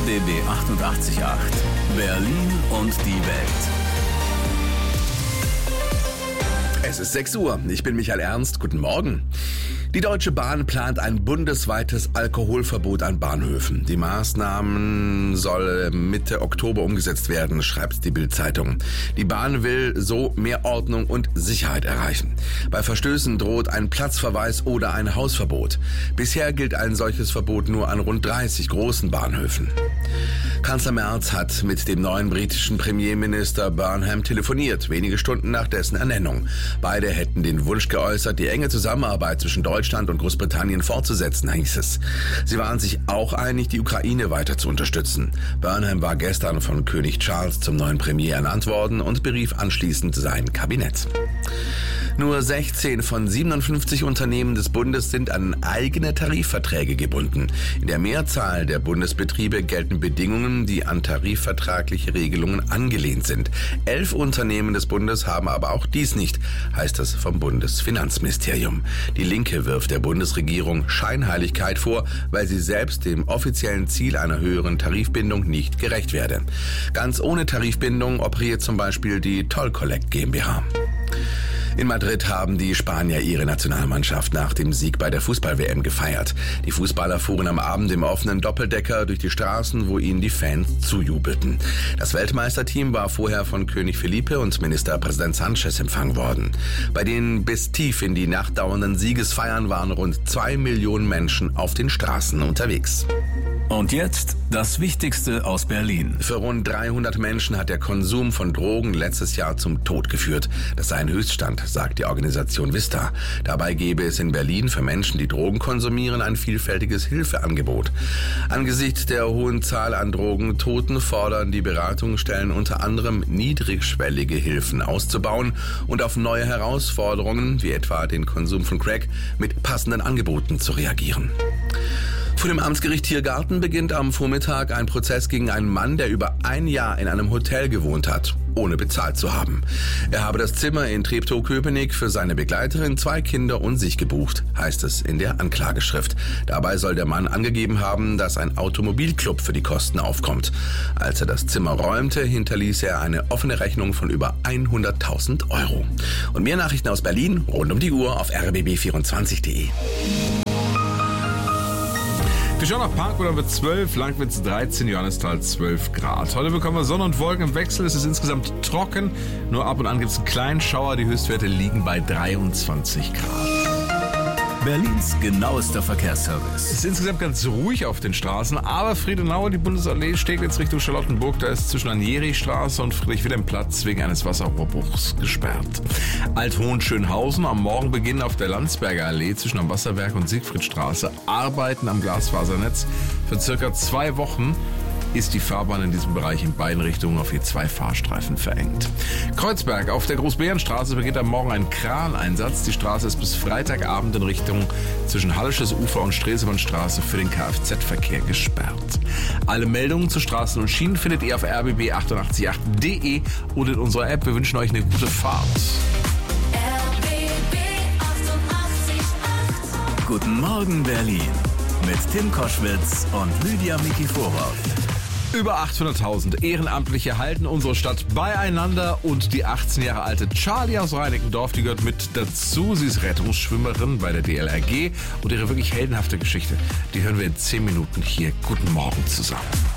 RBB 888, Berlin und die Welt. Es ist 6 Uhr. Ich bin Michael Ernst. Guten Morgen. Die Deutsche Bahn plant ein bundesweites Alkoholverbot an Bahnhöfen. Die Maßnahmen soll Mitte Oktober umgesetzt werden, schreibt die Bild-Zeitung. Die Bahn will so mehr Ordnung und Sicherheit erreichen. Bei Verstößen droht ein Platzverweis oder ein Hausverbot. Bisher gilt ein solches Verbot nur an rund 30 großen Bahnhöfen. Kanzler Merz hat mit dem neuen britischen Premierminister Burnham telefoniert, wenige Stunden nach dessen Ernennung. Beide hätten den Wunsch geäußert, die enge Zusammenarbeit zwischen Deutschland und Großbritannien fortzusetzen, hieß es. Sie waren sich auch einig, die Ukraine weiter zu unterstützen. Burnham war gestern von König Charles zum neuen Premier ernannt worden und berief anschließend sein Kabinett. Nur 16 von 57 Unternehmen des Bundes sind an eigene Tarifverträge gebunden. In der Mehrzahl der Bundesbetriebe gelten Bedingungen, die an tarifvertragliche Regelungen angelehnt sind. 11 Unternehmen des Bundes haben aber auch dies nicht, heißt es vom Bundesfinanzministerium. Die Linke wirft der Bundesregierung Scheinheiligkeit vor, weil sie selbst dem offiziellen Ziel einer höheren Tarifbindung nicht gerecht werde. Ganz ohne Tarifbindung operiert zum Beispiel die Toll Collect GmbH. In Madrid haben die Spanier ihre Nationalmannschaft nach dem Sieg bei der Fußball-WM gefeiert. Die Fußballer fuhren am Abend im offenen Doppeldecker durch die Straßen, wo ihnen die Fans zujubelten. Das Weltmeisterteam war vorher von König Felipe und Ministerpräsident Sanchez empfangen worden. Bei den bis tief in die Nacht dauernden Siegesfeiern waren rund 2 Millionen Menschen auf den Straßen unterwegs. Und jetzt das Wichtigste aus Berlin. Für rund 300 Menschen hat der Konsum von Drogen letztes Jahr zum Tod geführt. Das sei ein Höchststand, sagt die Organisation Vista. Dabei gäbe es in Berlin für Menschen, die Drogen konsumieren, ein vielfältiges Hilfeangebot. Angesichts der hohen Zahl an Drogentoten fordern die Beratungsstellen unter anderem, niedrigschwellige Hilfen auszubauen und auf neue Herausforderungen, wie etwa den Konsum von Crack, mit passenden Angeboten zu reagieren. Vor dem Amtsgericht Tiergarten beginnt am Vormittag ein Prozess gegen einen Mann, der über ein Jahr in einem Hotel gewohnt hat, ohne bezahlt zu haben. Er habe das Zimmer in Treptow-Köpenick für seine Begleiterin, 2 Kinder und sich gebucht, heißt es in der Anklageschrift. Dabei soll der Mann angegeben haben, dass ein Automobilclub für die Kosten aufkommt. Als er das Zimmer räumte, hinterließ er eine offene Rechnung von über 100.000 €. Und mehr Nachrichten aus Berlin rund um die Uhr auf rbb24.de. Wir schauen nach Parkburg wird 12, Langwitz 13, Johannisthal 12 Grad. Heute bekommen wir Sonne und Wolken im Wechsel. Es ist insgesamt trocken. Nur ab und an gibt es einen kleinen Schauer. Die Höchstwerte liegen bei 23 Grad. Berlins genauester Verkehrsservice. Es ist insgesamt ganz ruhig auf den Straßen, aber Friedenauer, die Bundesallee, steht jetzt Richtung Charlottenburg. Da ist zwischen Anjeri-Straße und Friedrich-Wilhelm-Platz wegen eines Wasserrohrbruchs gesperrt. Alt-Hohenschönhausen am Morgenbeginn auf der Landsberger Allee zwischen am Wasserwerk und Siegfriedstraße arbeiten am Glasfasernetz. Für circa 2 Wochen ist die Fahrbahn in diesem Bereich in beiden Richtungen auf je 2 Fahrstreifen verengt. Kreuzberg, auf der Großbeerenstraße beginnt am Morgen ein Kraneinsatz. Die Straße ist bis Freitagabend in Richtung zwischen Hallisches Ufer und Stresemannstraße für den Kfz-Verkehr gesperrt. Alle Meldungen zu Straßen und Schienen findet ihr auf rbb888.de oder in unserer App. Wir wünschen euch eine gute Fahrt. RBB 888. Guten Morgen Berlin mit Tim Koschwitz und Lydia Mikiforov. Über 800.000 Ehrenamtliche halten unsere Stadt beieinander und die 18 Jahre alte Charlie aus Reinickendorf, die gehört mit dazu. Sie ist Rettungsschwimmerin bei der DLRG und ihre wirklich heldenhafte Geschichte, die hören wir in 10 Minuten hier. Guten Morgen zusammen.